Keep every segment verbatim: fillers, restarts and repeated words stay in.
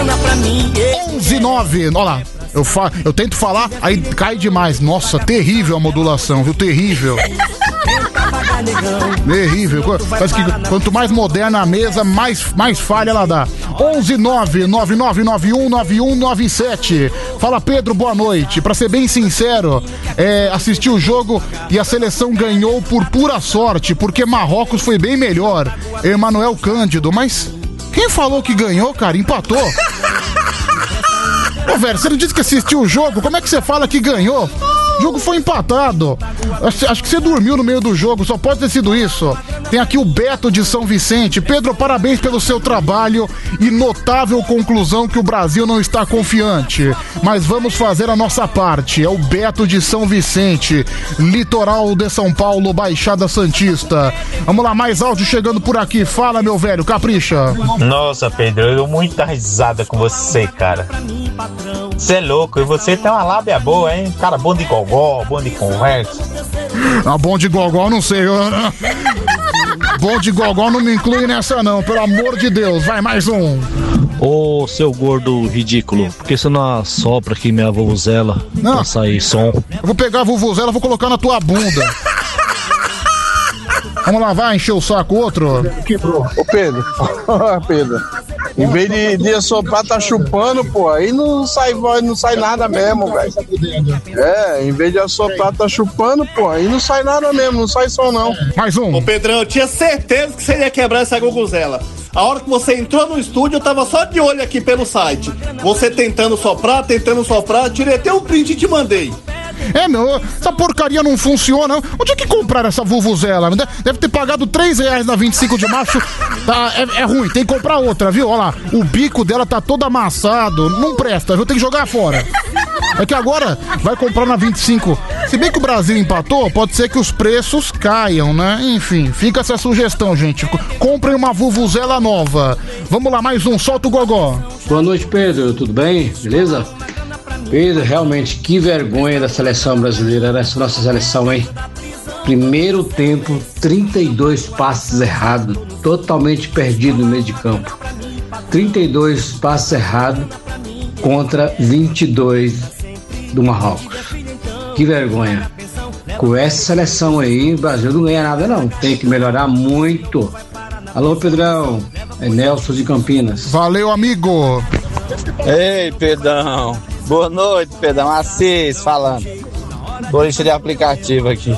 onze nove, olha lá. Eu, fa... eu tento falar, aí cai demais. Nossa, terrível a modulação, viu? Terrível. Terrível. Parece que quanto mais moderna a mesa, mais, mais falha ela dá. onze nove nove nove nove um nove um nove sete. Fala, Pedro, boa noite. Pra ser bem sincero, é, assisti o jogo e a seleção ganhou por pura sorte, porque Marrocos foi bem melhor. Emanuel Cândido, mas quem falou que ganhou, cara? Empatou. Ô, velho, você não disse que assistiu o jogo? Como é que você fala que ganhou? O jogo foi empatado. Acho, acho que você dormiu no meio do jogo, só pode ter sido isso. Tem aqui o Beto de São Vicente. Pedro, parabéns pelo seu trabalho e notável conclusão que o Brasil não está confiante. Mas vamos fazer a nossa parte. É o Beto de São Vicente, litoral de São Paulo, Baixada Santista. Vamos lá, mais áudio chegando por aqui. Fala, meu velho, capricha. Nossa, Pedro, eu dou muita risada com você, cara. Você é louco, e você tem uma lábia boa, hein? Cara, bom de gogó, bom de conversa. Ah, bom de gogó, não sei. Bom de gogó não me inclui nessa não, pelo amor de Deus. Vai, mais um. Ô, seu gordo ridículo, por que você não assopra aqui minha vuvuzela não. pra sair som? Eu vou pegar a vuvuzela e vou colocar na tua bunda. Vamos lá, vai encher o saco outro. Quebrou. Ô, Pedro. Pedro. Em vez de, de assoprar, tá chupando, pô. Aí não sai voz, não sai nada mesmo, velho. É, em vez de assoprar, tá chupando, pô. Aí não sai nada mesmo, não sai som, não. Mais um. Ô, Pedrão, eu tinha certeza que você ia quebrar essa goguzela. A hora que você entrou no estúdio, eu tava só de olho aqui pelo site. Você tentando soprar, tentando soprar, tirei até um print e te mandei. É, meu, essa porcaria não funciona. Onde é que compraram essa vuvuzela? Deve ter pagado três reais na vinte e cinco de março. Tá, é, é ruim, tem que comprar outra, viu? Olha lá, o bico dela tá todo amassado. Não presta, viu? Tem que jogar fora. É que agora vai comprar na vinte e cinco. Se bem que o Brasil empatou, pode ser que os preços caiam, né? Enfim, fica essa sugestão, gente. Comprem uma vuvuzela nova. Vamos lá, mais um, solta o gogó. Boa noite, Pedro, tudo bem? Beleza? Pedro, realmente, que vergonha da seleção brasileira, essa nossa seleção, hein? Primeiro tempo, trinta e dois passes errados, totalmente perdido no meio de campo. trinta e dois passes errados contra vinte e dois do Marrocos. Que vergonha. Com essa seleção aí, o Brasil não ganha nada não, tem que melhorar muito. Alô, Pedrão, é Nelson de Campinas. Valeu, amigo. Ei, Pedrão. Boa noite, Pedrão. Assis falando. Polícia de aplicativo aqui.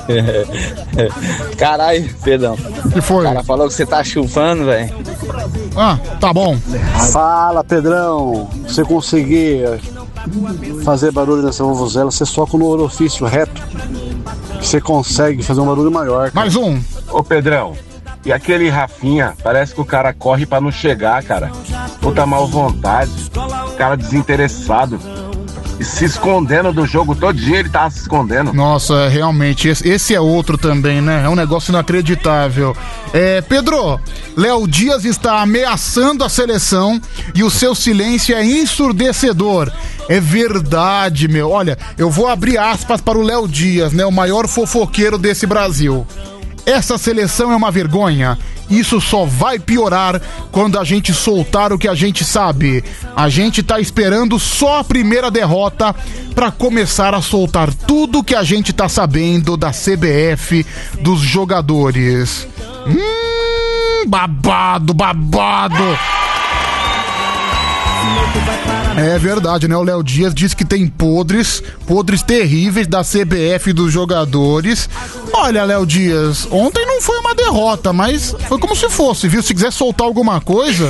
Caralho, Pedrão. Que foi? O cara falou que você tá chupando, velho. Ah, tá bom. Fala, Pedrão. Se você conseguir fazer barulho nessa vuvuzela, você soca no orifício reto, que você consegue fazer um barulho maior. Cara. Mais um. Ô, Pedrão, e aquele Rafinha, parece que o cara corre pra não chegar, cara. Puta mal vontade, cara desinteressado. E se escondendo do jogo, todo dia ele tá se escondendo. Nossa, realmente, esse, esse é outro também, né? É um negócio inacreditável. É, Pedro, Léo Dias está ameaçando a seleção e o seu silêncio é ensurdecedor. É verdade, meu. Olha, eu vou abrir aspas para o Léo Dias, né? O maior fofoqueiro desse Brasil. Essa seleção é uma vergonha. Isso só vai piorar quando a gente soltar o que a gente sabe. A gente tá esperando só a primeira derrota pra começar a soltar tudo que a gente tá sabendo da C B F, dos jogadores. Hum, babado, babado. É verdade, né? O Léo Dias diz que tem podres, podres terríveis da C B F dos jogadores. Olha, Léo Dias, ontem não foi uma derrota, mas foi como se fosse, viu? Se quiser soltar alguma coisa,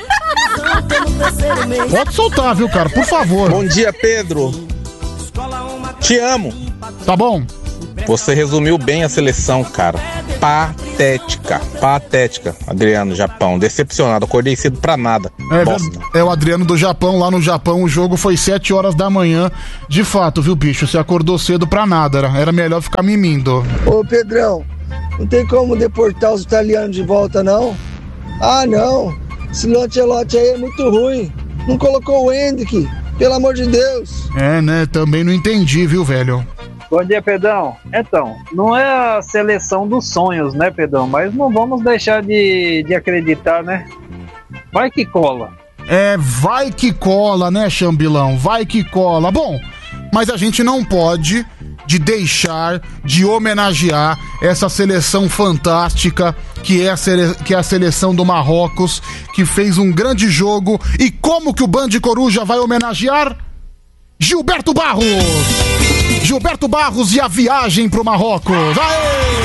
pode soltar, viu, cara? Por favor. Bom dia, Pedro. Te amo. Tá bom? Você resumiu bem a seleção, cara. Patética, patética. Adriano, Japão, decepcionado, acordei cedo pra nada. É, Bosta. É o Adriano do Japão, lá no Japão o jogo foi sete horas da manhã. De fato, viu, bicho, você acordou cedo pra nada, era, era melhor ficar mimindo. Ô, Pedrão, não tem como deportar os italianos de volta, não? Ah, não, esse Ancelotti aí é muito ruim, não colocou o Hendrick, pelo amor de Deus. É, né, também não entendi, viu, velho? Bom dia, Pedrão. Então, não é a seleção dos sonhos, né, Pedrão? Mas não vamos deixar de, de acreditar, né? Vai que cola. É, vai que cola, né, Chambilão? Vai que cola. Bom, mas a gente não pode de deixar de homenagear essa seleção fantástica que é a, sele... que é a seleção do Marrocos, que fez um grande jogo. E como que o Band Coruja vai homenagear? Gilberto Barros! Gilberto Barros e a viagem pro Marrocos. Aê!